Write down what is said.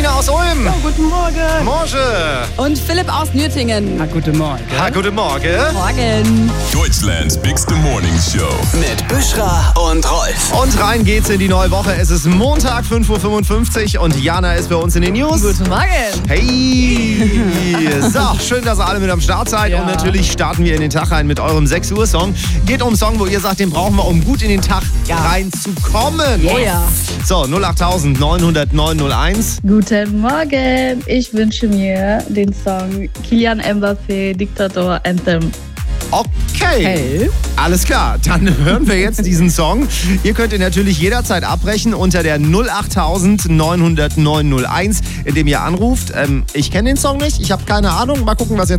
Nina aus Ulm. Ja, guten Morgen. Morgen. Und Philipp aus Nürtingen. Guten Morgen. Guten Morgen. Morgen. Deutschlands Bigste Morning Show. Mit Büschra und Rolf. Und rein geht's in die neue Woche. Es ist Montag, 5.55 Uhr und Jana ist bei uns in den News. Guten Morgen. Hey! So, schön, dass ihr alle mit am Start seid. Ja. Und natürlich starten wir in den Tag rein mit eurem 6 Uhr Song. Geht um einen Song, wo ihr sagt, den brauchen wir, um gut in den Tag reinzukommen. Oh ja. So, 08000 900 901. Guten Morgen, ich wünsche mir den Song Kylian Mbappé Diktator Anthem. Okay, Hey. alles klar. Dann hören wir jetzt diesen Song. Ihr könnt ihn natürlich jederzeit abbrechen unter der 08000 900 901, indem ihr anruft. Ich kenne den Song nicht, ich habe keine Ahnung. Mal gucken, was ihr